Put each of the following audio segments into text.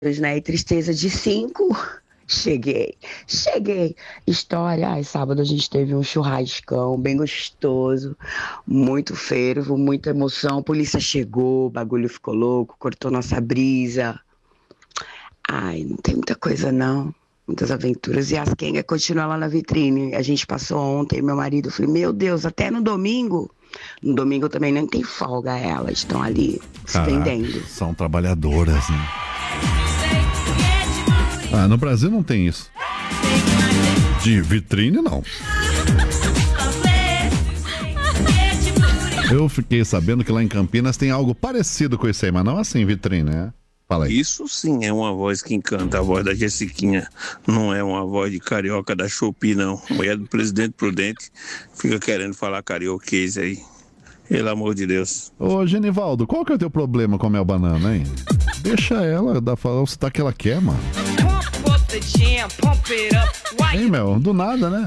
né? E tristeza de 5. Cheguei. História, sábado a gente teve um churrascão bem gostoso, muito fervo, muita emoção. A polícia chegou, o bagulho ficou louco, cortou nossa brisa. Não tem muita coisa não, muitas aventuras. E as Kenga continuam lá na vitrine. A gente passou ontem, meu marido, eu falei, meu Deus, até no domingo? No domingo também nem tem folga, elas estão ali se vendendo. São trabalhadoras, né? No Brasil não tem isso. De vitrine, não. Eu fiquei sabendo que lá em Campinas tem algo parecido com isso aí, mas não assim vitrine, né? Fala aí. Isso sim é uma voz que encanta, a voz da Jessiquinha. Não é uma voz de carioca da Shopee, não. Mulher do Presidente Prudente fica querendo falar carioquês aí. Pelo amor de Deus. Ô, Genivaldo, qual que é o teu problema com a Mel Banana, hein? Deixa ela falar o sotaque que ela quer, mano. Hein, Mel? Do nada, né?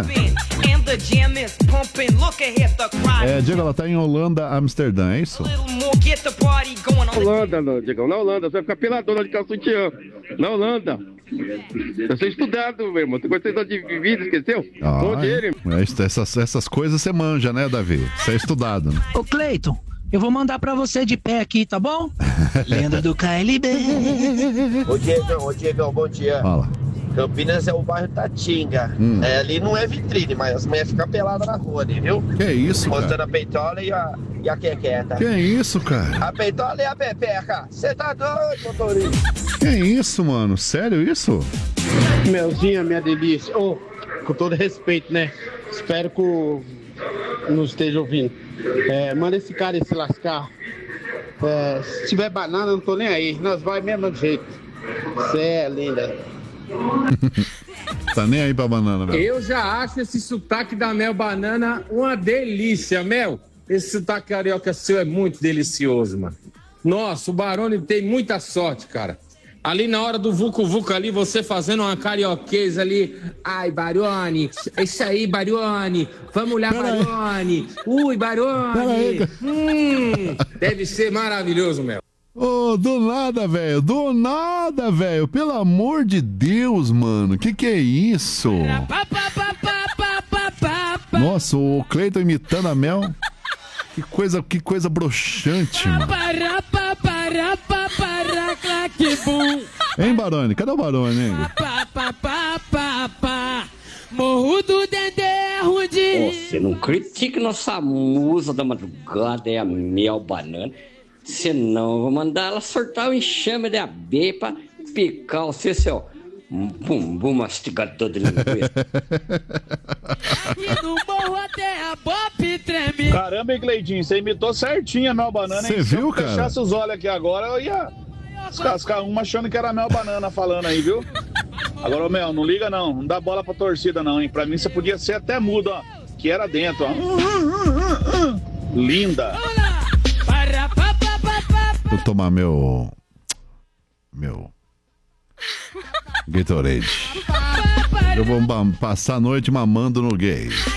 Diego, ela tá em Holanda, Amsterdã, é isso? Holanda, não, Diego, na Holanda. Você vai ficar peladona de calça sutiã. Na Holanda. Você é estudado, meu irmão. Você gostou de vida, esqueceu? Bom dinheiro, irmão. Essas coisas você manja, né, Davi? Você é estudado, né? Ô, Cleiton, eu vou mandar pra você de pé aqui, tá bom? Lenda do KLB. Ô, Diegão, bom dia. Fala. Campinas é o bairro Tatinga. Ali não é vitrine, mas as mulheres ficam peladas na rua ali, viu? Que isso, cara? Mostrando a peitola e a quequeta. Que isso, cara? A peitola e a pepeca. Você tá doido, motorista? Que isso, mano? Sério isso? Melzinha, minha delícia. Com todo respeito, né? Espero que não esteja ouvindo. Manda esse cara se lascar. Se tiver banana, não tô nem aí. Nós vai mesmo do jeito. Você é linda. Tá nem aí pra banana, Mel. Eu já acho esse sotaque da Mel Banana uma delícia, Mel. Esse sotaque carioca seu é muito delicioso, mano. Nossa, o Barone tem muita sorte, cara. Ali na hora do Vucu Vucu ali, você fazendo uma carioquesa ali. Ai, Barone, é isso aí, Barone. Vamos lá, Barone. Ui, Barone. Deve ser maravilhoso, Mel. Do nada, velho. Pelo amor de Deus, mano. Que é isso? Nossa, o Cleiton imitando a Mel. Que coisa broxante, mano. Hein, Barone? Cadê o Barone, hein? Morro do Dendê Rude. Você não critique nossa musa da madrugada, é a Mel Banana. Senão eu vou mandar ela soltar o enxame de abelha pra picar o seu bumbum mastigador de linguiça. E no morro até a bop treme. Caramba, hein, Cleitinho, você imitou certinho a Mel Banana, hein? Você viu, cara? Se eu fechasse os olhos aqui agora, eu ia descascar uma achando que era a Mel Banana falando aí, viu? Agora, Mel, não liga não, não dá bola pra torcida não, hein? Pra mim você podia ser até mudo, ó, que era dentro, ó. Linda. Vou tomar meu Gatorade. Eu vou passar a noite mamando no gay.